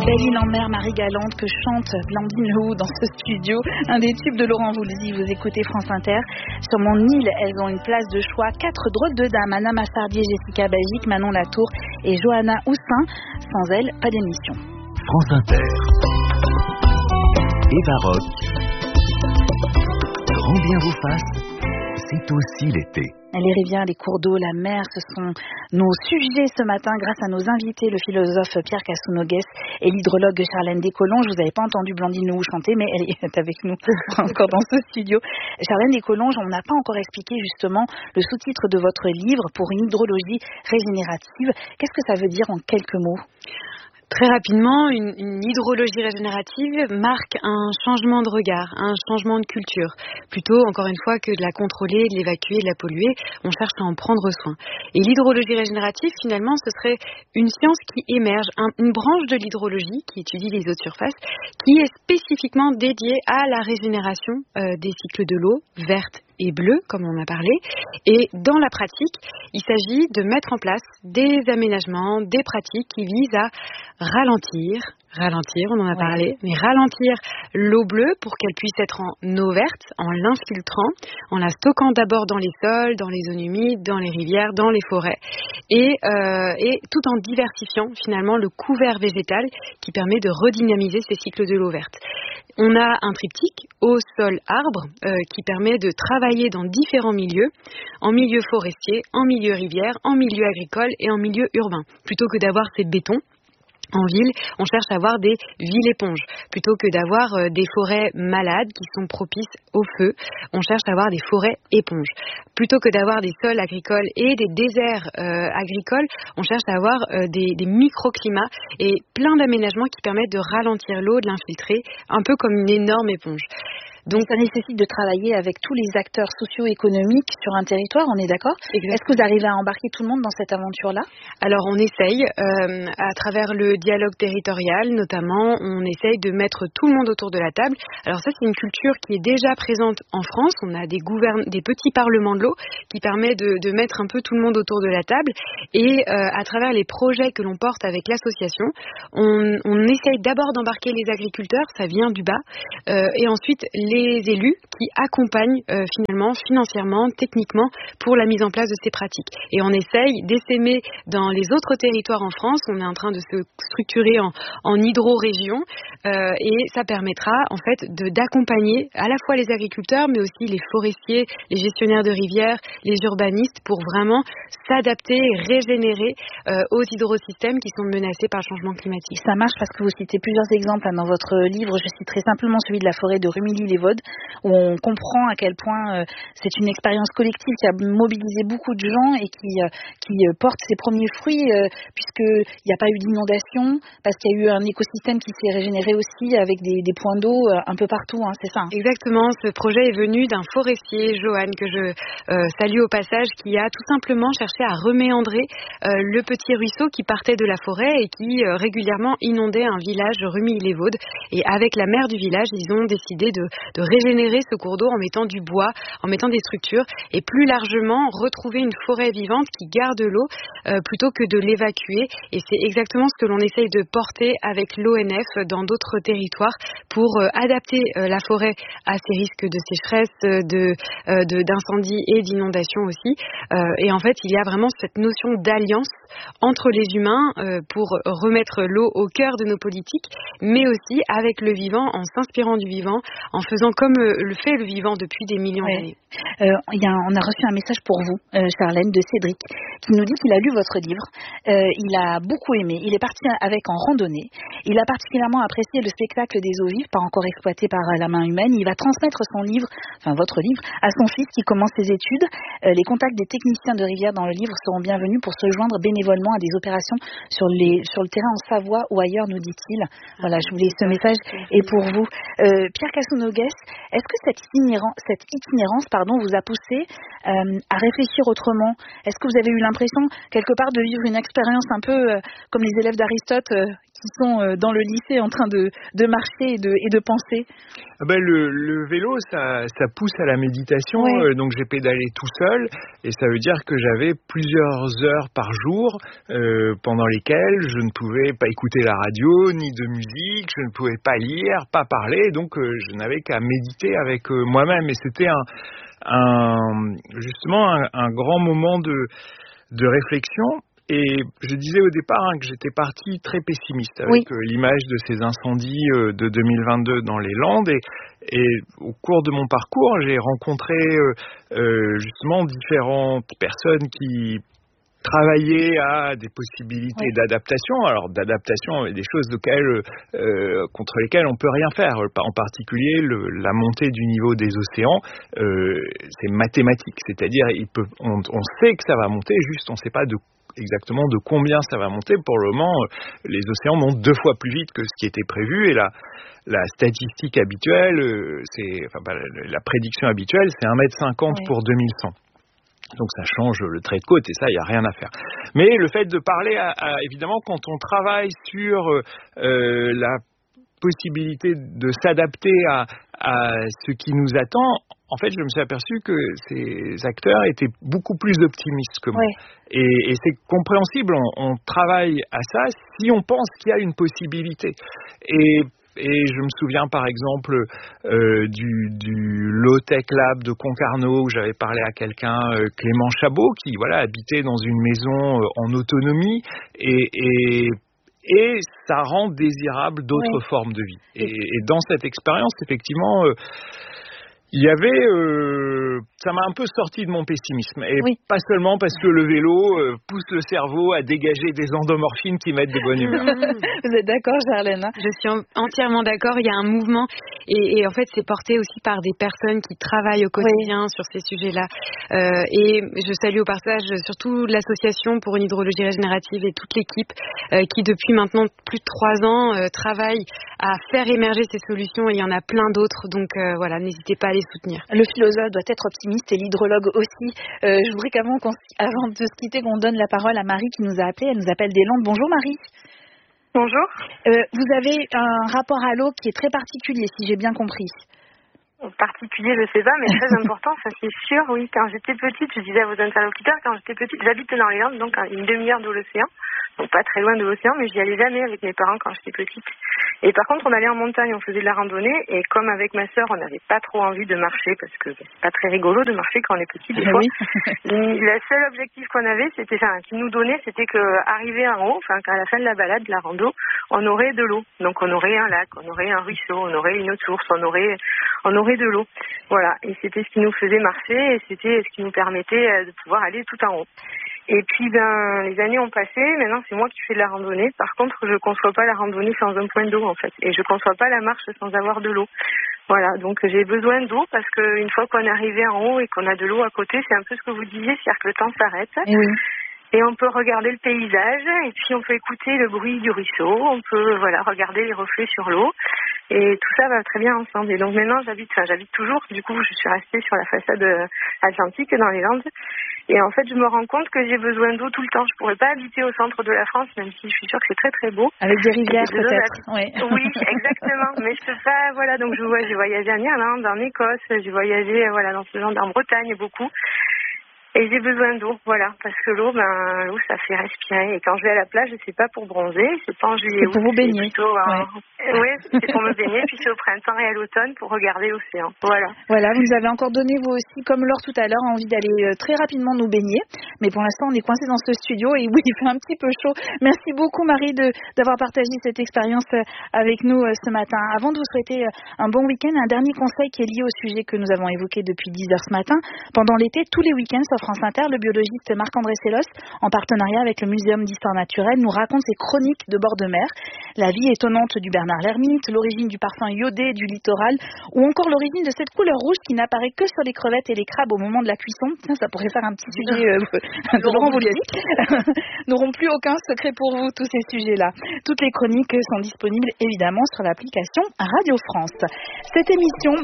Belle île en mer, Marie Galante, que chante Blandine Lehou dans ce studio. Un des tubes de Laurent Voulzy, vous écoutez France Inter. Sur mon île, elles ont une place de choix. 4 drôles de dames, Anna Massardier, Jessica Bagic, Manon Latour et Johanna Houssin. Sans elles, pas d'émission. France Inter. Eva Rock. Grand bien vous fasse, c'est aussi l'été. Les rivières, les cours d'eau, la mer, ce sont nos sujets ce matin grâce à nos invités, le philosophe Pierre Cassou-Noguès et l'hydrologue Charlène Descolonges. Je vous avais pas entendu Blandine Lehou chanter, mais elle est avec nous encore dans ce studio. Charlène Descolonges, on n'a pas encore expliqué justement le sous-titre de votre livre pour une hydrologie régénérative. Qu'est-ce que ça veut dire en quelques mots ? Très rapidement, une hydrologie régénérative marque un changement de regard, un changement de culture. Plutôt, encore une fois, que de la contrôler, de l'évacuer, de la polluer, on cherche à en prendre soin. Et l'hydrologie régénérative, finalement, ce serait une science qui émerge, une branche de l'hydrologie qui étudie les eaux de surface, qui est spécifiquement dédiée à la régénération des cycles de l'eau, verte et bleue, comme on a parlé. Et dans la pratique, il s'agit de mettre en place des aménagements, des pratiques qui visent à ralentir, on en a parlé, mais ralentir l'eau bleue pour qu'elle puisse être en eau verte, en l'infiltrant, en la stockant d'abord dans les sols, dans les zones humides, dans les rivières, dans les forêts, et tout en diversifiant finalement le couvert végétal qui permet de redynamiser ces cycles de l'eau verte. On a un triptyque eau, sol, arbre qui permet de travailler dans différents milieux, en milieu forestier, en milieu rivière, en milieu agricole et en milieu urbain. Plutôt que d'avoir ces bétons en ville, on cherche à avoir des villes éponges. Plutôt que d'avoir des forêts malades qui sont propices au feu, on cherche à avoir des forêts éponges. Plutôt que d'avoir des sols agricoles et des déserts agricoles, on cherche à avoir des microclimats et plein d'aménagements qui permettent de ralentir l'eau, de l'infiltrer, un peu comme une énorme éponge. Donc ça nécessite de travailler avec tous les acteurs socio-économiques sur un territoire, on est d'accord ? Exactement. Est-ce que vous arrivez à embarquer tout le monde dans cette aventure-là ? Alors on essaye, à travers le dialogue territorial notamment, on essaye de mettre tout le monde autour de la table. Alors ça c'est une culture qui est déjà présente en France, on a des petits parlements de l'eau qui permettent de mettre un peu tout le monde autour de la table et à travers les projets que l'on porte avec l'association, on essaye d'abord d'embarquer les agriculteurs, ça vient du bas, et ensuite les élus qui accompagnent finalement, financièrement, techniquement pour la mise en place de ces pratiques. Et on essaye d'essaimer dans les autres territoires en France, on est en train de se structurer en hydro-région et ça permettra en fait d'accompagner à la fois les agriculteurs mais aussi les forestiers, les gestionnaires de rivières, les urbanistes pour vraiment s'adapter et régénérer aux hydrosystèmes qui sont menacés par le changement climatique. Ça marche parce que vous citez plusieurs exemples dans votre livre. Je citerai simplement celui de la forêt de Rumilly-les-Vaudes où on comprend à quel point c'est une expérience collective qui a mobilisé beaucoup de gens et qui porte ses premiers fruits puisqu'il n'y a pas eu d'inondation, parce qu'il y a eu un écosystème qui s'est régénéré aussi avec des points d'eau un peu partout, hein, c'est ça ? Exactement, ce projet est venu d'un forestier, Johan, que je salue au passage, qui a tout simplement cherché à reméandrer le petit ruisseau qui partait de la forêt et qui régulièrement inondait un village Rumilly-les-Vaudes. Et avec la maire du village, ils ont décidé de régénérer ce cours d'eau en mettant du bois, en mettant des structures et plus largement retrouver une forêt vivante qui garde l'eau plutôt que de l'évacuer. Et c'est exactement ce que l'on essaye de porter avec l'ONF dans d'autres territoires pour adapter la forêt à ces risques de sécheresse, d'incendie et d'inondation aussi. Et en fait, il y a vraiment cette notion d'alliance entre les humains pour remettre l'eau au cœur de nos politiques, mais aussi avec le vivant, en s'inspirant du vivant, en faisant comme le fait le vivant depuis des millions d'années. On a reçu un message pour vous, Charlène, de Cédric, qui nous dit qu'il a lu votre livre. Il a beaucoup aimé. Il est parti avec en randonnée. Il a particulièrement apprécié le spectacle des eaux vives, pas encore exploité par la main humaine. Il va transmettre son livre, enfin votre livre, à son fils qui commence ses études. Les contacts des techniciens de rivière dans le livre seront bienvenus pour se joindre bénévolement à des opérations sur le terrain en Savoie ou ailleurs, nous dit-il. Voilà, je voulais ce message est pour vous. Pierre Cassou-Noguès, est-ce que cette itinérance vous a poussé à réfléchir autrement ? Est-ce que vous avez eu l'impression quelque part de vivre une expérience un peu comme les élèves d'Aristote qui sont dans le lycée en train de marcher et de penser? Le vélo, ça pousse à la méditation, donc j'ai pédalé tout seul, et ça veut dire que j'avais plusieurs heures par jour pendant lesquelles je ne pouvais pas écouter la radio, ni de musique, je ne pouvais pas lire, pas parler, donc je n'avais qu'à méditer avec moi-même, et c'était justement un grand moment de réflexion. Et je disais au départ que j'étais parti très pessimiste avec l'image de ces incendies de 2022 dans les Landes. Et au cours de mon parcours, j'ai rencontré justement différentes personnes qui travaillaient à des possibilités d'adaptation. Alors d'adaptation, des choses contre lesquelles on peut rien faire. En particulier, la montée du niveau des océans, c'est mathématique. C'est-à-dire, on sait que ça va monter, juste on ne sait pas exactement de combien ça va monter. Pour le moment, les océans montent 2 fois plus vite que ce qui était prévu, et la statistique habituelle, la prédiction habituelle, c'est 1,50 m pour 2100. Donc ça change le trait de côte, et ça, il n'y a rien à faire. Mais le fait de parler, évidemment, quand on travaille sur la possibilité de s'adapter à ce qui nous attend, en fait, je me suis aperçu que ces acteurs étaient beaucoup plus optimistes que moi. Et c'est compréhensible, on travaille à ça si on pense qu'il y a une possibilité. Et je me souviens par exemple du Low Tech Lab de Concarneau, où j'avais parlé à quelqu'un, Clément Chabot, qui habitait dans une maison en autonomie, et ça rend désirable d'autres formes de vie. Et dans cette expérience, effectivement, il y avait, ça m'a un peu sorti de mon pessimisme, et pas seulement parce que le vélo pousse le cerveau à dégager des endomorphines qui mettent de bonne humeur. Vous êtes d'accord, Charlène? Je suis entièrement d'accord. Il y a un mouvement, et en fait, c'est porté aussi par des personnes qui travaillent au quotidien sur ces sujets-là. Et je salue au passage surtout l'association pour une hydrologie régénérative et toute l'équipe qui, depuis maintenant plus de 3 ans, travaille à faire émerger ces solutions, et il y en a plein d'autres. Donc n'hésitez pas à les soutenir. Le philosophe doit être optimiste, et l'hydrologue aussi. Je voudrais qu'avant de se quitter, qu'on donne la parole à Marie qui nous a appelé. Elle nous appelle des Landes. Bonjour Marie. Bonjour. Vous avez un rapport à l'eau qui est très particulier, si j'ai bien compris. Particulier, je sais pas, mais très important, ça c'est sûr. Oui, quand j'étais petite, je disais à vos interlocuteurs, quand j'étais petite, j'habitais dans les Landes, donc à une demi-heure de l'océan. Donc pas très loin de l'océan, mais j'y allais jamais avec mes parents quand j'étais petite. Et par contre, on allait en montagne, on faisait de la randonnée, et comme avec ma sœur, on n'avait pas trop envie de marcher, parce que c'est pas très rigolo de marcher quand on est petit, des fois. Le seul objectif qu'on avait, qui nous donnait, c'était qu'arriver en haut, qu'à la fin de la balade, de la rando, on aurait de l'eau. Donc on aurait un lac, on aurait un ruisseau, on aurait une source, on aurait de l'eau. Voilà. Et c'était ce qui nous faisait marcher, et c'était ce qui nous permettait de pouvoir aller tout en haut. Et puis, les années ont passé. Maintenant, c'est moi qui fais de la randonnée. Par contre, je conçois pas la randonnée sans un point d'eau, en fait. Et je conçois pas la marche sans avoir de l'eau. Voilà. Donc, j'ai besoin d'eau parce qu'une fois qu'on est arrivé en haut et qu'on a de l'eau à côté, c'est un peu ce que vous disiez, c'est-à-dire que le temps s'arrête. Et on peut regarder le paysage, et puis on peut écouter le bruit du ruisseau, on peut regarder les reflets sur l'eau, et tout ça va très bien ensemble. Et donc maintenant j'habite toujours, du coup je suis restée sur la façade atlantique dans les Landes, et en fait je me rends compte que j'ai besoin d'eau tout le temps. Je pourrais pas habiter au centre de la France, même si je suis sûre que c'est très très beau. Avec des rivières peut-être. Oui, exactement, mais je peux pas, donc j'ai voyagé en Irlande, en Écosse, j'ai voyagé dans ce genre en Bretagne beaucoup. Et j'ai besoin d'eau, parce que l'eau, ça fait respirer. Et quand je vais à la plage, c'est pas pour bronzer, c'est pas en juillet. C'est pour vous baigner. Oui, c'est pour me baigner, puis c'est au printemps et à l'automne pour regarder l'océan. Voilà, vous nous avez encore donné, vous aussi, comme Laure tout à l'heure, envie d'aller très rapidement nous baigner. Mais pour l'instant, on est coincé dans ce studio, et oui, il fait un petit peu chaud. Merci beaucoup, Marie, d'avoir partagé cette expérience avec nous ce matin. Avant de vous souhaiter un bon week-end, un dernier conseil qui est lié au sujet que nous avons évoqué depuis 10h ce matin. Pendant l'été, tous les week-ends, sauf France Inter, le biologiste Marc-André Sellos, en partenariat avec le Muséum d'Histoire Naturelle, nous raconte ses chroniques de bord de mer. La vie étonnante du Bernard l'Ermite, l'origine du parfum iodé du littoral, ou encore l'origine de cette couleur rouge qui n'apparaît que sur les crevettes et les crabes au moment de la cuisson. Tiens, ça pourrait faire un petit sujet de Laurent Voulzy. N'auront plus aucun secret pour vous, tous ces sujets-là. Toutes les chroniques sont disponibles évidemment sur l'application Radio France. Cette émission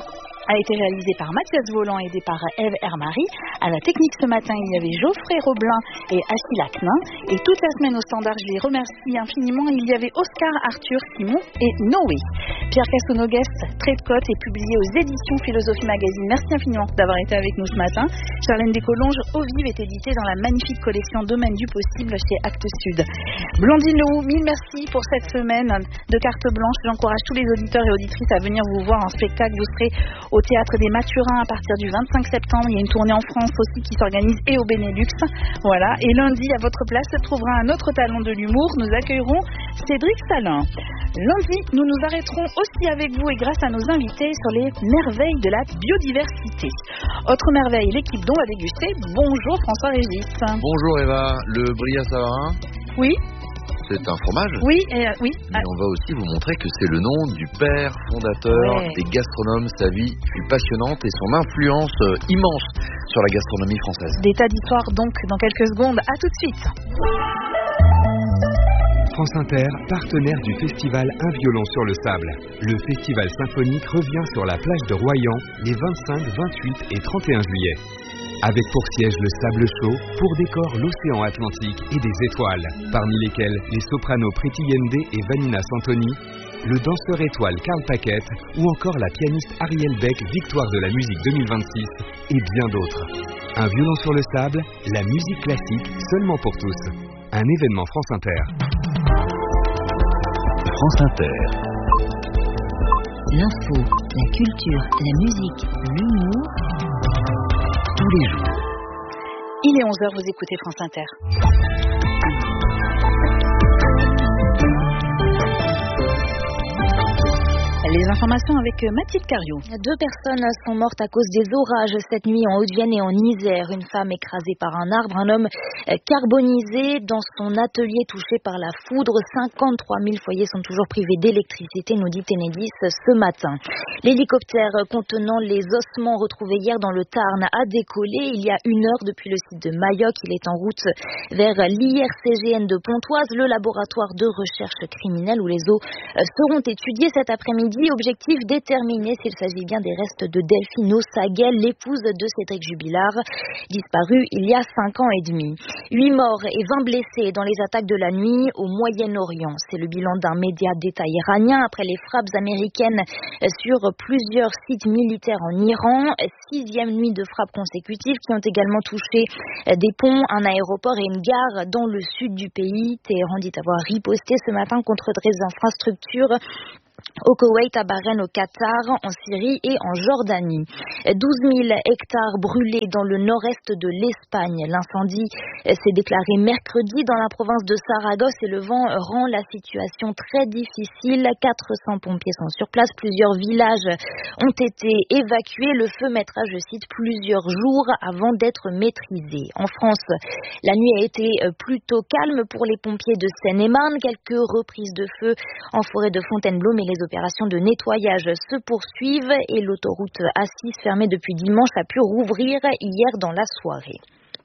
a été réalisé par Mathias Voland, aidé par Ève Hermary. À la technique ce matin, il y avait Geoffrey Roblin et Achille Acnin. Et toute la semaine au standard, je les remercie infiniment. Il y avait Oscar, Arthur, Simon et Noé. Pierre Cassonoguest, Trait de Côte, est publié aux éditions Philosophie Magazine. Merci infiniment d'avoir été avec nous ce matin. Charlène Descolonges, Eau Vive est édité dans la magnifique collection Domaine du Possible chez Actes Sud. Blandine Leroux, mille merci pour cette semaine de carte blanche. J'encourage tous les auditeurs et auditrices à venir vous voir en spectacle. Vous serez au Théâtre des Mathurins à partir du 25 septembre. Il y a une tournée en France aussi qui s'organise et au Benelux. Voilà. Et lundi, à votre place, se trouvera un autre talent de l'humour. Nous accueillerons Cédric Salin. Lundi, nous nous arrêterons aussi avec vous et grâce à nos invités sur les merveilles de la biodiversité. Autre merveille, l'équipe dont va déguster. Bonjour François-Régis. Bonjour Eva, le Brillat Savarin. Oui. C'est un fromage. Oui, oui. Mais on va aussi vous montrer que c'est le nom du père fondateur des gastronomes. Sa vie fut passionnante et son influence immense sur la gastronomie française. Des tas d'histoires donc dans quelques secondes. À tout de suite. France Inter, partenaire du festival Un violon sur le sable. Le festival symphonique revient sur la plage de Royan les 25, 28 et 31 juillet. Avec pour siège le sable chaud, pour décor l'océan Atlantique et des étoiles, parmi lesquelles les sopranos Priti Yende et Vanina Santoni, le danseur étoile Karl Paquette ou encore la pianiste Ariel Beck, victoire de la musique 2026 et bien d'autres. Un violon sur le sable, la musique classique seulement pour tous. Un événement France Inter. France Inter. L'info, la culture, la musique, l'humour, tous les jours. Il est 11h, vous écoutez France Inter. Les informations avec Mathilde Cariou. 2 personnes sont mortes à cause des orages cette nuit en Haute-Vienne et en Isère. Une femme écrasée par un arbre, un homme carbonisé dans son atelier touché par la foudre. 53 000 foyers sont toujours privés d'électricité, nous dit Enedis ce matin. L'hélicoptère contenant les ossements retrouvés hier dans le Tarn a décollé il y a 1 heure depuis le site de Mayoc. Il est en route vers l'IRCGN de Pontoise, le laboratoire de recherche criminelle où les os seront étudiés cet après-midi. Objectif déterminé s'il s'agit bien des restes de Delphine Ossaguel, l'épouse de Cédric Jubilard, disparue il y a 5 ans et demi. 8 morts et 20 blessés dans les attaques de la nuit au Moyen-Orient. C'est le bilan d'un média d'État iranien après les frappes américaines sur plusieurs sites militaires en Iran. 6e nuit de frappes consécutives qui ont également touché des ponts, un aéroport et une gare dans le sud du pays. Téhéran dit avoir riposté ce matin contre des infrastructures au Koweït, à Bahreïn, au Qatar, en Syrie et en Jordanie. 12 000 hectares brûlés dans le nord-est de l'Espagne. L'incendie s'est déclaré mercredi dans la province de Saragosse et le vent rend la situation très difficile. 400 pompiers sont sur place. Plusieurs villages ont été évacués. Le feu mettra, je cite, plusieurs jours avant d'être maîtrisé. En France, la nuit a été plutôt calme pour les pompiers de Seine-et-Marne. Quelques reprises de feu en forêt de Fontainebleau, mais les opérations de nettoyage se poursuivent et l'autoroute A6 fermée depuis dimanche a pu rouvrir hier dans la soirée.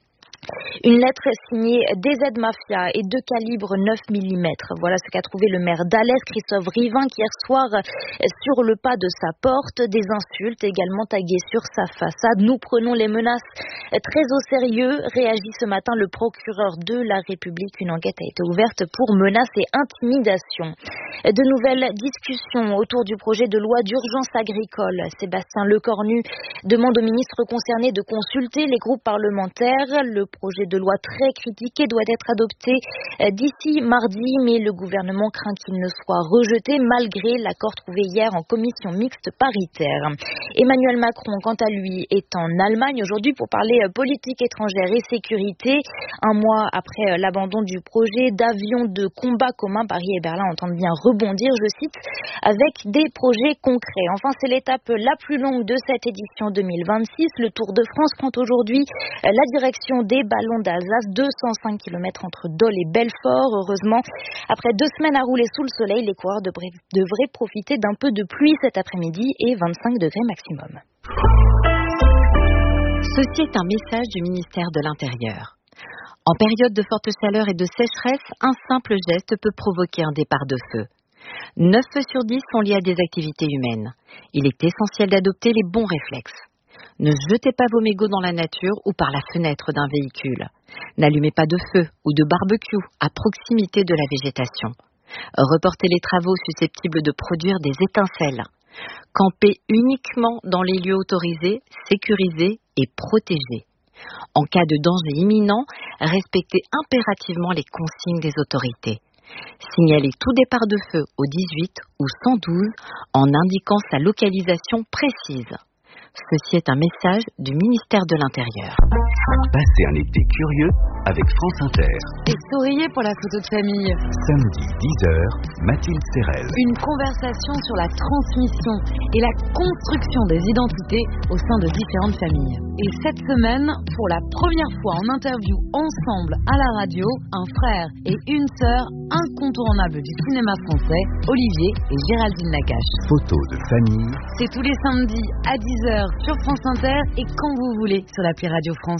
Une lettre signée DZ Mafia et de calibre 9 mm. Voilà ce qu'a trouvé le maire d'Alès, Christophe Rivin, qui hier soir, sur le pas de sa porte, des insultes également taguées sur sa façade. Nous prenons les menaces très au sérieux, réagit ce matin le procureur de la République. Une enquête a été ouverte pour menaces et intimidation. De nouvelles discussions autour du projet de loi d'urgence agricole. Sébastien Lecornu demande aux ministres concernés de consulter les groupes parlementaires. Le projet de loi très critiqué doit être adopté d'ici mardi, mais le gouvernement craint qu'il ne soit rejeté malgré l'accord trouvé hier en commission mixte paritaire. Emmanuel Macron, quant à lui, est en Allemagne aujourd'hui pour parler politique étrangère et sécurité. 1 mois après l'abandon du projet d'avion de combat commun, Paris et Berlin entendent bien rebondir, je cite, avec des projets concrets. Enfin, c'est l'étape la plus longue de cette édition 2026. Le Tour de France prend aujourd'hui la direction des Ballons d'Alsace, 205 km entre Dole et Belfort. Heureusement, après 2 semaines à rouler sous le soleil, les coureurs devraient profiter d'un peu de pluie cet après-midi et 25 degrés maximum. Ceci est un message du ministère de l'Intérieur. En période de forte chaleur et de sécheresse, un simple geste peut provoquer un départ de feu. 9 sur 10 sont liés à des activités humaines. Il est essentiel d'adopter les bons réflexes. Ne jetez pas vos mégots dans la nature ou par la fenêtre d'un véhicule. N'allumez pas de feu ou de barbecue à proximité de la végétation. Reportez les travaux susceptibles de produire des étincelles. Campez uniquement dans les lieux autorisés, sécurisés et protégés. En cas de danger imminent, respectez impérativement les consignes des autorités. Signalez tout départ de feu au 18 ou 112 en indiquant sa localisation précise. Ceci est un message du ministère de l'Intérieur. Passez un été curieux avec France Inter. Et souriez pour la photo de famille. Samedi 10h, Mathilde Serrel. Une conversation sur la transmission et la construction des identités au sein de différentes familles. Et cette semaine, pour la première fois en interview ensemble à la radio, un frère et une sœur incontournables du cinéma français, Olivier et Géraldine Nakache. Photo de famille. C'est tous les samedis à 10h sur France Inter et quand vous voulez sur l'appli Radio France.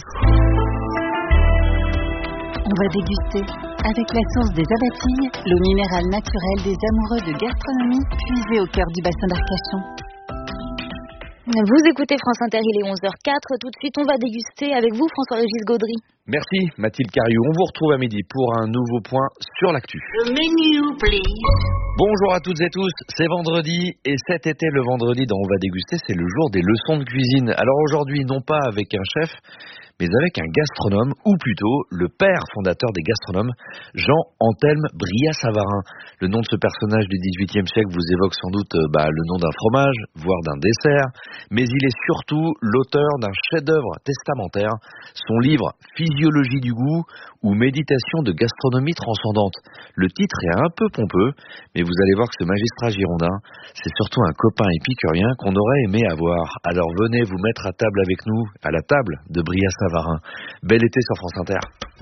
On va déguster avec la source des Abatilles, l'eau minérale naturelle des amoureux de gastronomie, puisée au cœur du bassin d'Arcachon. Vous écoutez France Inter, il est 11h04. Tout de suite, on va déguster avec vous, François-Régis Gaudry. Merci Mathilde Cariou. On vous retrouve à midi pour un nouveau point sur l'actu. Le menu, please. Bonjour à toutes et tous, c'est vendredi et cet été, le vendredi dont on va déguster, c'est le jour des leçons de cuisine. Alors aujourd'hui, non pas avec un chef, mais avec un gastronome, ou plutôt le père fondateur des gastronomes, Jean-Anthelme Brillat-Savarin. Le nom de ce personnage du XVIIIe siècle vous évoque sans doute le nom d'un fromage, voire d'un dessert, mais il est surtout l'auteur d'un chef-d'œuvre testamentaire, son livre Physiologie du goût ou Méditation de gastronomie transcendante. Le titre est un peu pompeux, mais vous allez voir que ce magistrat girondin, c'est surtout un copain épicurien qu'on aurait aimé avoir. Alors venez vous mettre à table avec nous, à la table de Brillat-Savarin. Bel été sur France Inter.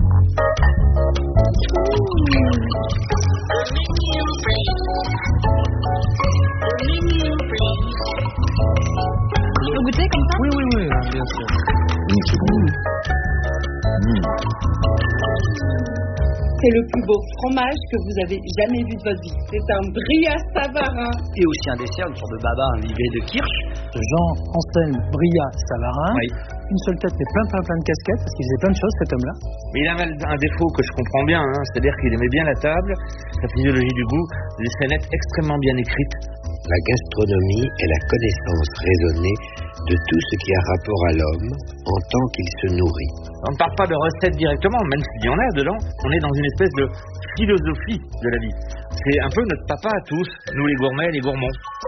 Je peux goûter comme ça ? Oui, bien sûr. C'est bon. C'est le plus beau fromage que vous avez jamais vu de votre vie. C'est un Brillat-Savarin. Et aussi un dessert, une sorte de baba, un livet de kirsch. Jean-Anthelme Brillat-Savarin. Oui. Une seule tête mais plein de casquettes, parce qu'il faisait plein de choses cet homme-là. Mais il avait un défaut que je comprends bien, c'est-à-dire qu'il aimait bien la table, sa physiologie du goût, des scénettes extrêmement bien écrites. La gastronomie est la connaissance raisonnée de tout ce qui a rapport à l'homme en tant qu'il se nourrit. On ne parle pas de recettes directement, même s'il y en a dedans. On est dans une espèce de philosophie de la vie. C'est un peu notre papa à tous, nous les gourmets, les gourmands.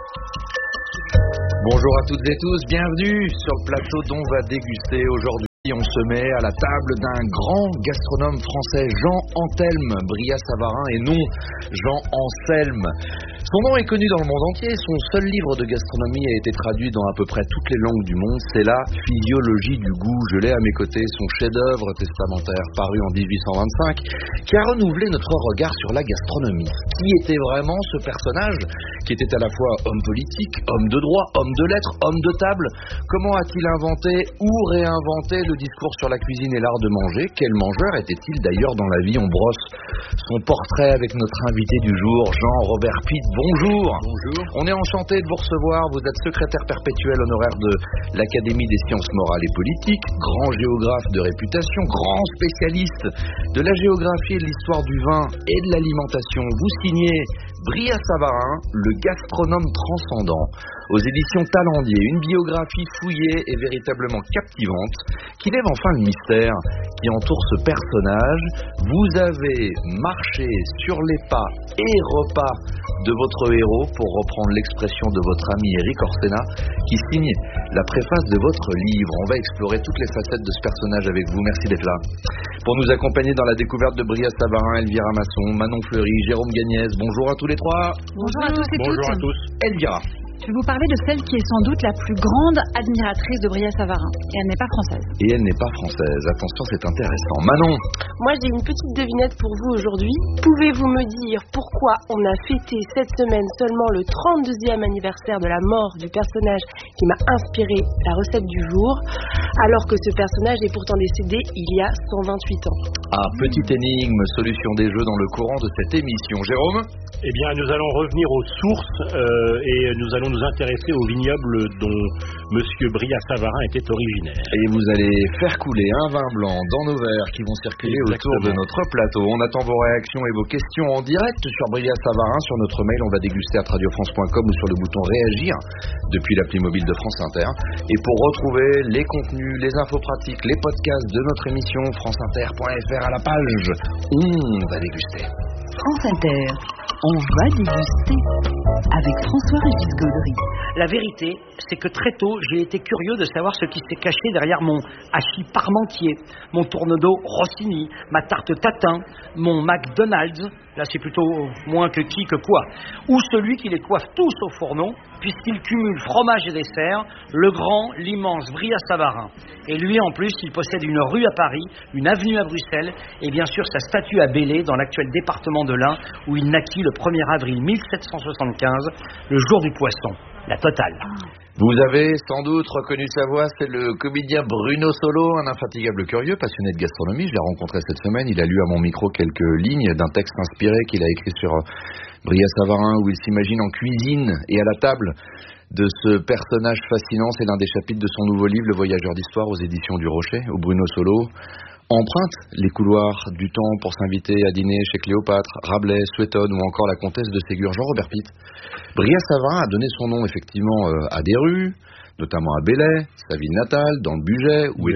Bonjour à toutes et tous, bienvenue sur le plateau dont on va déguster aujourd'hui. On se met à la table d'un grand gastronome français, Jean-Anthelme Brillat-Savarin, et non Jean-Anselme. Son nom est connu dans le monde entier, son seul livre de gastronomie a été traduit dans à peu près toutes les langues du monde, c'est la Physiologie du goût. Je l'ai à mes côtés, son chef-d'œuvre testamentaire paru en 1825, qui a renouvelé notre regard sur la gastronomie. Qui était vraiment ce personnage, qui était à la fois homme politique, homme de droit, homme de lettres, homme de table? Comment a-t-il inventé ou réinventé le discours sur la cuisine et l'art de manger? Quel mangeur était-il d'ailleurs dans la vie? On brosse son portrait avec notre invité du jour, Jean-Robert Pitt. Bonjour. Bonjour. On est enchanté de vous recevoir. Vous êtes secrétaire perpétuel honoraire de l'Académie des sciences morales et politiques, grand géographe de réputation, grand spécialiste de la géographie et de l'histoire du vin et de l'alimentation. Vous signez Brillat-Savarin, le gastronome transcendant, aux éditions Talendier, une biographie fouillée et véritablement captivante qui lève enfin le mystère qui entoure ce personnage. Vous avez marché sur les pas et repas de votre héros, pour reprendre l'expression de votre ami Eric Orsena, qui signe la préface de votre livre. On va explorer toutes les facettes de ce personnage avec vous. Merci d'être là. Pour nous accompagner dans la découverte de Brillat-Savarin, Elvira Masson, Manon Fleury, Jérôme Gagnès. Bonjour à tous les trois. Bonjour à tous et toutes. Bonjour à tous. Elvira. Je vais vous parler de celle qui est sans doute la plus grande admiratrice de Bria Savarin. Et elle n'est pas française. Et elle n'est pas française. Attention, c'est intéressant. Manon. Moi, j'ai une petite devinette pour vous aujourd'hui. Pouvez-vous me dire pourquoi on a fêté cette semaine seulement le 32e anniversaire de la mort du personnage qui m'a inspiré la recette du jour, alors que ce personnage est pourtant décédé il y a 128 ans? Ah, petite énigme, solution des jeux dans le courant de cette émission. Jérôme? Eh bien, nous allons revenir aux sources et nous allons nous intéresser au vignoble dont Monsieur Bria Savarin était originaire. Et vous allez faire couler un vin blanc dans nos verres qui vont circuler autour de notre plateau. On attend vos réactions et vos questions en direct sur Bria Savarin. Sur notre mail, on va déguster à radiofrance.com ou sur le bouton réagir depuis l'appli mobile de France Inter. Et pour retrouver les contenus, les infos pratiques, les podcasts de notre émission, franceinter.fr à la page On va déguster. France Inter, on va déguster avec François-Régis Gaudry. La vérité, c'est que très tôt, j'ai été curieux de savoir ce qui s'est caché derrière mon hachis parmentier, mon tourne-dos Rossini, ma tarte tatin, mon McDonald's, là c'est plutôt moins que qui que quoi, ou celui qui les coiffe tous au fourneau, puisqu'il cumule fromage et dessert, le grand, l'immense Bria Savarin. Et lui, en plus, il possède une rue à Paris, une avenue à Bruxelles, et bien sûr sa statue à Belley, dans l'actuel département de l'Ain, où il naquit le 1er avril 1775, le jour du poisson. La totale. Vous avez sans doute reconnu sa voix, c'est le comédien Bruno Solo, un infatigable curieux, passionné de gastronomie. Je l'ai rencontré cette semaine, il a lu à mon micro quelques lignes d'un texte inspiré qu'il a écrit sur Bria Savarin, où il s'imagine en cuisine et à la table de ce personnage fascinant. C'est l'un des chapitres de son nouveau livre, Le Voyageur d'Histoire, aux éditions du Rocher, où Bruno Solo emprunte les couloirs du temps pour s'inviter à dîner chez Cléopâtre, Rabelais, Suétone ou encore la comtesse de Ségur. Jean-Robert Pitt. Bria Savarin a donné son nom effectivement à des rues, notamment à Belley, sa ville natale, dans le Bugey, où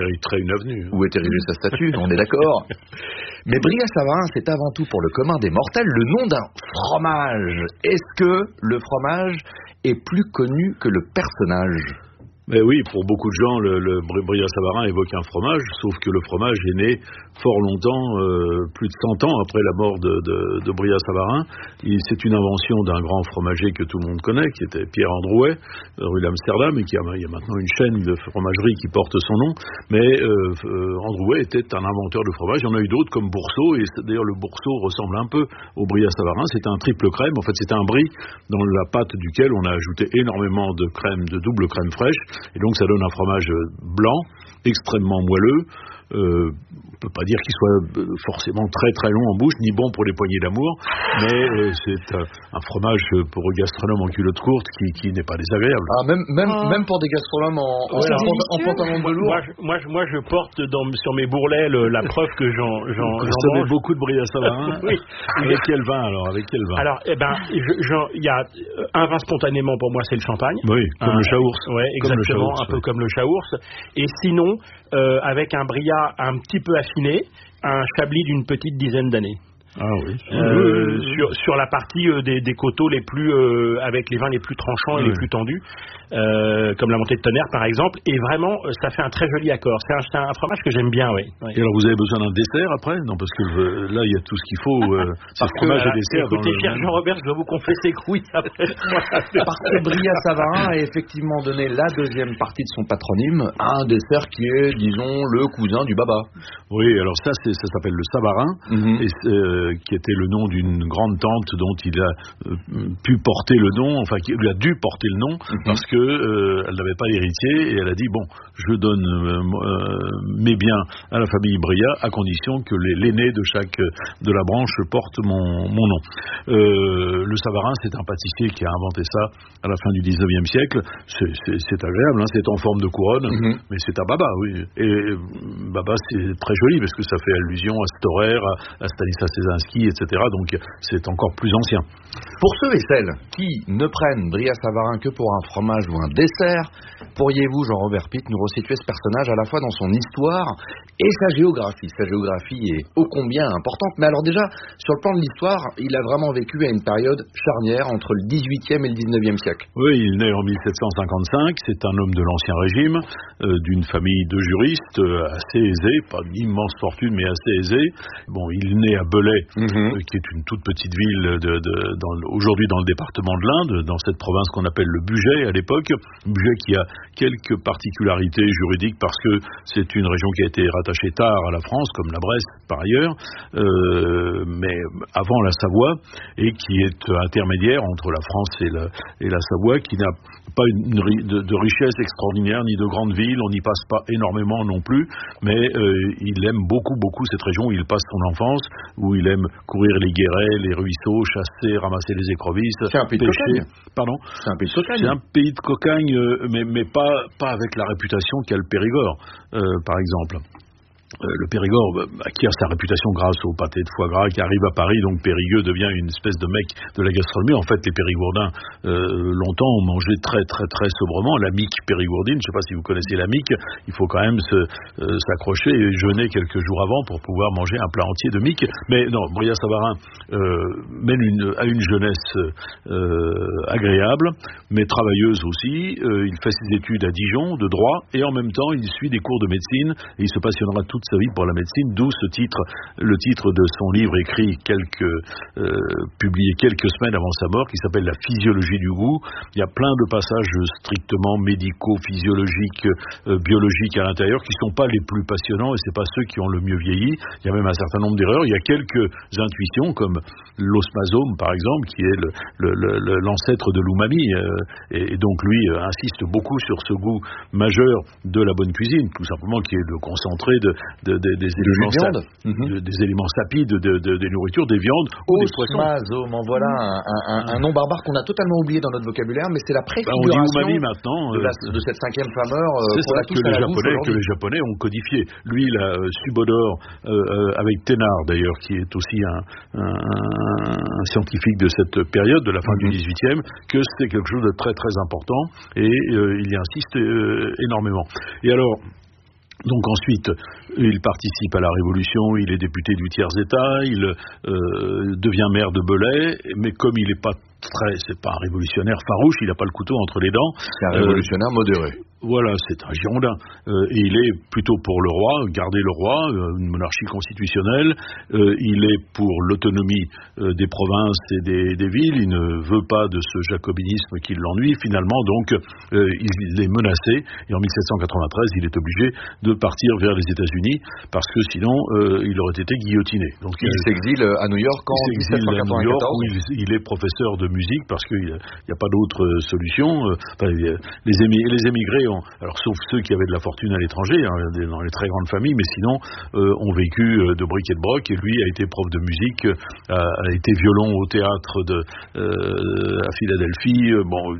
est érigée sa statue, on est d'accord. Mais Bria Savarin, c'est avant tout pour le commun des mortels le nom d'un fromage. Est-ce que le fromage est plus connu que le personnage ? Mais oui, pour beaucoup de gens, le Bria Savarin évoque un fromage, sauf que le fromage est né fort longtemps, plus de 100 ans après la mort de Bria Savarin. C'est une invention d'un grand fromager que tout le monde connaît, qui était Pierre Androuet, rue d'Amsterdam, et il y a maintenant une chaîne de fromagerie qui porte son nom. Mais Androuet était un inventeur de fromage. Il y en a eu d'autres comme Boursault, et d'ailleurs le Boursault ressemble un peu au Bria Savarin. C'est un triple crème, en fait c'est un brie dans la pâte duquel on a ajouté énormément de crème, de double crème fraîche. Et donc ça donne un fromage blanc, extrêmement moelleux. On peut pas dire qu'il soit forcément très très long en bouche, ni bon pour les poignées d'amour, mais c'est un fromage pour un gastronome en culotte courte qui n'est pas désagréable. Ah, même pour des gastronomes en pantalon de velours. Moi je porte sur mes bourrelets la preuve que j'en mange beaucoup de Bria Savarin. Oui. Avec quel vin alors? Alors, il y a un vin spontanément pour moi, c'est le champagne. Oui, comme le Chaours. Ouais, exactement, un peu comme le Chaours. Et sinon, avec un Bria un petit peu affiné, un Chablis d'une petite dizaine d'années. Ah oui. Sur la partie des coteaux les plus avec les vins les plus tranchants et les plus tendus, comme la montée de Tonnerre par exemple, et vraiment ça fait un très joli accord. C'est un fromage que j'aime bien, oui. Et alors vous avez besoin d'un dessert après? Non, parce que là il y a tout ce qu'il faut. C'est fromage et dessert. Écoutez, cher Jean-Robert, je dois vous confesser que oui. Parce que Bria Savarin a effectivement donné la deuxième partie de son patronyme à un dessert qui est, disons, le cousin du baba. Oui, alors ça s'appelle le Savarin, et qui était le nom d'une grande tante dont il a pu porter le nom, enfin qui lui a dû porter le nom, parce que elle n'avait pas d'héritier, et elle a dit bon, je donne mes biens à la famille Bria à condition que l'aîné de chaque de la branche porte mon nom. Le Savarin, c'est un pâtissier qui a inventé ça à la fin du 19e siècle. C'est agréable, hein, c'est en forme de couronne, mais c'est un baba, oui. Et baba, c'est très joli parce que ça fait allusion à Storer, à Stanislas Czesinski, etc. Donc c'est encore plus ancien. Pour ceux et celles qui ne prennent Bria Savarin que pour un fromage ou un dessert, pourriez-vous, Jean-Robert Pitt, nous resituer ce personnage à la fois dans son histoire et sa géographie? Sa géographie est ô combien importante, mais alors déjà, sur le plan de l'histoire, il a vraiment vécu à une période charnière entre le 18e et le 19e siècle. Oui, il naît en 1755, c'est un homme de l'Ancien Régime, d'une famille de juristes assez aisée, pas une immense fortune, mais assez aisée. Bon, il naît à Belley, Bugey, qui est une toute petite ville aujourd'hui dans le département de l'Inde, dans cette province qu'on appelle le Bugey à l'époque. Bugey qui a quelques particularités juridiques parce que c'est une région qui a été rattachée tard à la France, comme la Bresse par ailleurs, mais avant la Savoie, et qui est intermédiaire entre la France et la Savoie, qui n'a pas de richesse extraordinaire ni de grandes villes. On n'y passe pas énormément non plus, mais il aime beaucoup cette région où il passe son enfance, où il aime courir les guérets, les ruisseaux, chasser, ramasser les écrevisses, c'est un pays pêcher. De cocagne. Pardon ? C'est un pays de cocagne. C'est un pays de cocagne, mais pas avec la réputation qu'a le Périgord, par exemple. Le Périgord, qui a sa réputation grâce au pâté de foie gras, qui arrive à Paris, donc Périgueux devient une espèce de mec de la gastronomie. En fait, les Périgourdins, longtemps, ont mangé très sobrement la mique périgourdine. Je ne sais pas si vous connaissez la mique. Il faut quand même s'accrocher et jeûner quelques jours avant pour pouvoir manger un plat entier de mique. Mais non, Brillat-Savarin a une jeunesse agréable, mais travailleuse aussi. Il fait ses études à Dijon, de droit, et en même temps, il suit des cours de médecine, et il se passionnera toute sa vie pour la médecine, d'où le titre de son livre écrit publié quelques semaines avant sa mort, qui s'appelle La physiologie du goût. Il y a plein de passages strictement médicaux, physiologiques, biologiques à l'intérieur, qui ne sont pas les plus passionnants, et c'est pas ceux qui ont le mieux vieilli. Il y a même un certain nombre d'erreurs. Il y a quelques intuitions, comme l'osmasome, par exemple, qui est l'ancêtre de l'umami, et donc lui insiste beaucoup sur ce goût majeur de la bonne cuisine, tout simplement, qui est le concentré des éléments sapides des nourritures, des viandes ou des poissons. Osmasome, en voilà un nom barbare qu'on a totalement oublié dans notre vocabulaire, mais c'est la préfiguration on dit umami maintenant, de cette cinquième faveur que les Japonais ont codifié. Lui, il a Subodor avec Thénard d'ailleurs, qui est aussi un scientifique de cette période, de la fin du XVIIIe, que c'est quelque chose de très important, et il y insiste énormément. Et alors, donc ensuite, il participe à la Révolution, il est député du Tiers-État, il devient maire de Belay, mais comme il n'est pas c'est pas un révolutionnaire farouche, il n'a pas le couteau entre les dents. C'est un révolutionnaire modéré. Voilà, c'est un Girondin. Et il est plutôt pour le roi, garder le roi, une monarchie constitutionnelle. Il est pour l'autonomie des provinces et des villes. Il ne veut pas de ce jacobinisme qui l'ennuie. Finalement, donc, il est menacé. Et en 1793, il est obligé de partir vers les États-Unis parce que sinon, il aurait été guillotiné. Donc, il s'exile à New York en 1794. Où il est professeur de musique parce qu'il n'y a pas d'autre solution. Les émigrés alors sauf ceux qui avaient de la fortune à l'étranger, dans les très grandes familles, mais sinon ont vécu de bric et de broc, et lui a été prof de musique, a été violon au théâtre à Philadelphie,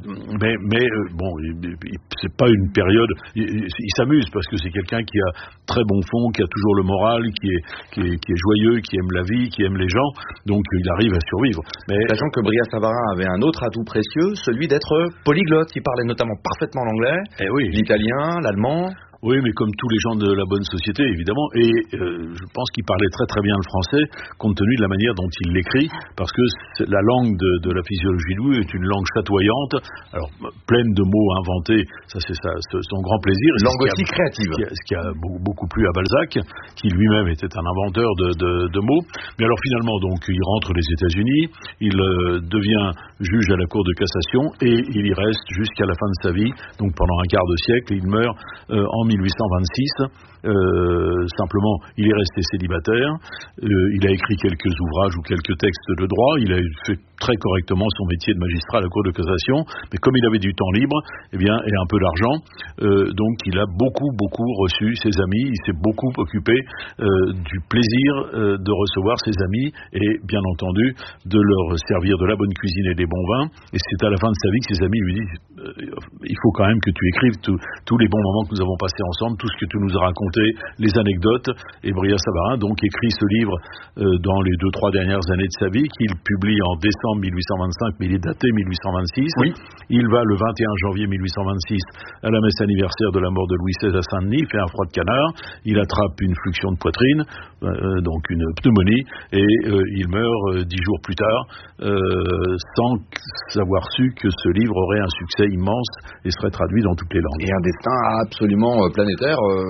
c'est pas une période, il s'amuse parce que c'est quelqu'un qui a très bon fond, qui a toujours le moral, qui est joyeux, qui aime la vie, qui aime les gens, donc il arrive à survivre. Mais sachant que Brillat-Savarin avait un autre atout précieux, celui d'être polyglotte. Il parlait notamment parfaitement l'anglais, l'italien, l'allemand. Oui, mais comme tous les gens de la bonne société, évidemment. Et je pense qu'il parlait très bien le français, compte tenu de la manière dont il l'écrit, parce que la langue de la physiologie du goût est une langue chatoyante, alors pleine de mots inventés, ça c'est son grand plaisir. Langue aussi créative. Ce qui a beaucoup plu à Balzac, qui lui-même était un inventeur de mots. Mais alors finalement, donc, il rentre aux États-Unis, il devient juge à la Cour de cassation, et il y reste jusqu'à la fin de sa vie, donc pendant un quart de siècle. Il meurt en 1826. Simplement, il est resté célibataire. Il a écrit quelques ouvrages ou quelques textes de droit. Il a fait très correctement son métier de magistrat à la Cour de cassation. Mais comme il avait du temps libre, et un peu d'argent, donc il a beaucoup reçu ses amis. Il s'est beaucoup occupé du plaisir de recevoir ses amis et, bien entendu, de leur servir de la bonne cuisine et des bons vins. Et c'est à la fin de sa vie que ses amis lui disent il faut quand même que tu écrives tous les bons moments que nous avons passés ensemble, tout ce que tu nous as raconté, les anecdotes. Et Brillat-Savarin donc écrit ce livre dans les 2-3 dernières années de sa vie, qu'il publie en décembre 1825, mais il est daté 1826. Oui. Il va le 21 janvier 1826 à la messe anniversaire de la mort de Louis XVI à Saint-Denis, il fait un froid de canard, il attrape une fluxion de poitrine, donc une pneumonie, et il meurt 10 jours plus tard, sans avoir su que ce livre aurait un succès immense et serait traduit dans toutes les langues. Et un destin absolument planétaire. Brillat-Savarin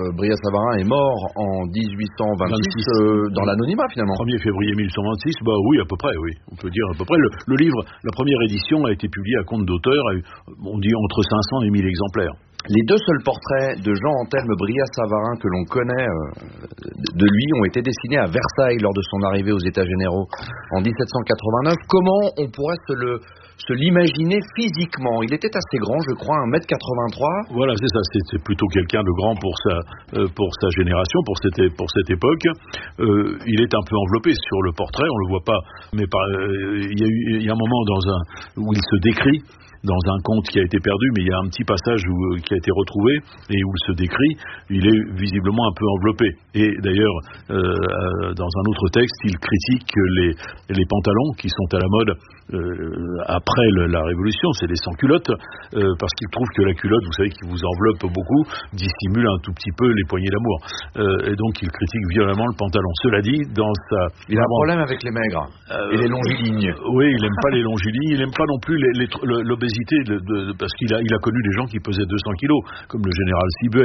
Savarin est mort en 1826 dans l'anonymat finalement. 1er février 1826, bah oui, à peu près, oui. On peut dire à peu près. Le livre, la première édition a été publiée à compte d'auteur, on dit entre 500 et 1000 exemplaires. Les deux seuls portraits de Jean-Anthelme Brillat-Savarin que l'on connaît de lui ont été dessinés à Versailles lors de son arrivée aux États généraux en 1789. Comment on pourrait se l'imaginer physiquement? Il était assez grand, je crois, 1m83. Voilà, c'est ça, c'est plutôt quelqu'un de grand pour sa génération, pour cette époque. Il est un peu enveloppé sur le portrait, on le voit pas, mais il y a un moment où il se décrit dans un conte qui a été perdu, mais il y a un petit passage qui a été retrouvé et où il se décrit, il est visiblement un peu enveloppé. Et d'ailleurs, dans un autre texte, il critique les pantalons qui sont à la mode après la Révolution, c'est les sans-culottes, parce qu'il trouve que la culotte, vous savez, qui vous enveloppe beaucoup, dissimule un tout petit peu les poignées d'amour. Et donc il critique violemment le pantalon. Cela dit, il a un problème avec les maigres et les longilignes. Oui, il n'aime pas les longilignes, il n'aime pas non plus l'obésité, parce qu'il a connu des gens qui pesaient 200 kilos, comme le général Sibuet.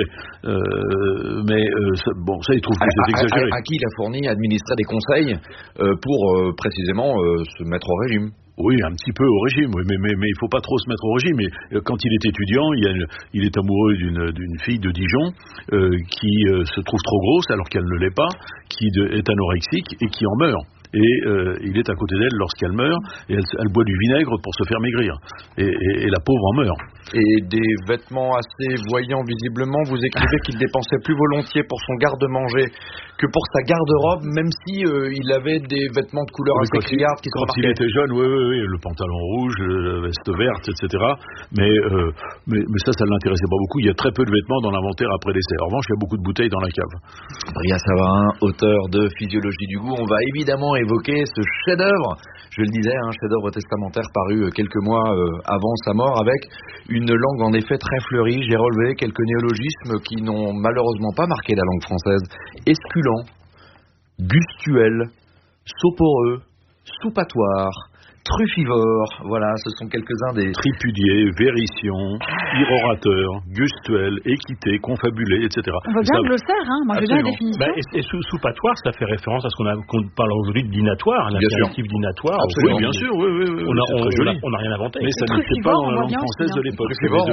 Ça, il trouve que c'est exagéré. À qui il a administré des conseils pour précisément se mettre au régime. Oui, un petit peu au régime, oui, mais il faut pas trop se mettre au régime. Et quand il est étudiant, il est amoureux d'une fille de Dijon qui se trouve trop grosse alors qu'elle ne l'est pas, qui est anorexique et qui en meurt. Et il est à côté d'elle lorsqu'elle meurt, et elle boit du vinaigre pour se faire maigrir. Et la pauvre en meurt. Et des vêtements assez voyants visiblement, vous écrivez qu'il dépensait plus volontiers pour son garde-manger que pour sa garde-robe, même si il avait des vêtements de couleur assez criarde qui se remarquaient. Quand il était jeune, oui, le pantalon rouge, la veste verte, etc. Mais ça l'intéressait pas beaucoup. Il y a très peu de vêtements dans l'inventaire après l'essai. En revanche, il y a beaucoup de bouteilles dans la cave. Brillat-Savarin, auteur de Physiologie du goût, on va évidemment évoquer ce chef-d'œuvre, je le disais, un chef-d'œuvre testamentaire paru quelques mois avant sa mort, avec une langue en effet très fleurie. J'ai relevé quelques néologismes qui n'ont malheureusement pas marqué la langue française. Esculant, gustuel, soporeux, soupatoire, truffivore, voilà, ce sont quelques-uns des... Tripudier, vérition, irorateur, gustuel, équité, confabulé, etc. On voit bien le glossaire, hein. Moi j'ai bien la définition. Et soupatoire, ça fait référence à ce qu'on parle aujourd'hui de dînatoire, l'impératif dînatoire. Oui, bien sûr, oui. On n'a rien inventé. Mais ça n'était pas dans la langue française de l'époque.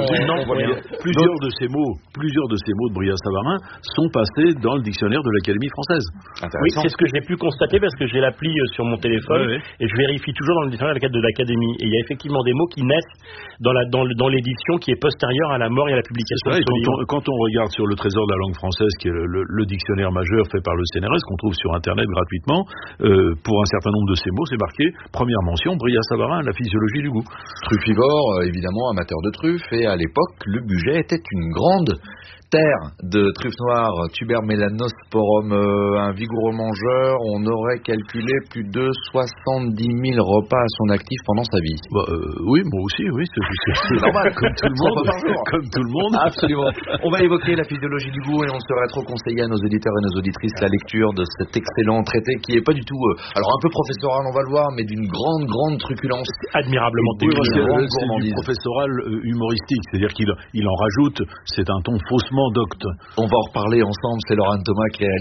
Plusieurs de ces mots de Brillat-Savarin sont passés dans le dictionnaire de l'Académie française. Oui, c'est ce que j'ai pu constater parce que j'ai l'appli sur mon téléphone et je vérifie toujours dans le dictionnaire de l'Académie. Et il y a effectivement des mots qui naissent dans l'édition qui est postérieure à la mort et à la publication de ce livre. Quand on regarde sur le Trésor de la langue française, qui est le dictionnaire majeur fait par le CNRS, qu'on trouve sur Internet gratuitement, pour un certain nombre de ces mots, c'est marqué, première mention, Brillat-Savarin, la physiologie du goût. Truffivore, évidemment, amateur de truffes, et à l'époque, le budget était une grande terre de truffes noires, tuber melanosporum, un vigoureux mangeur. On aurait calculé plus de 70 000 repas à son actif pendant sa vie. Oui, moi aussi, oui, c'est normal, comme tout le monde. Comme tout le monde. Absolument. On va évoquer la physiologie du goût et on serait trop conseillé à nos auditeurs et nos auditrices la lecture de cet excellent traité qui est pas du tout, alors un peu professoral, on va le voir, mais d'une grande truculence. Admirablement technique. C'est du professoral humoristique, c'est-à-dire qu'il en rajoute, c'est un ton faussement docte. On va en reparler ensemble, c'est Laurent Thomas qui est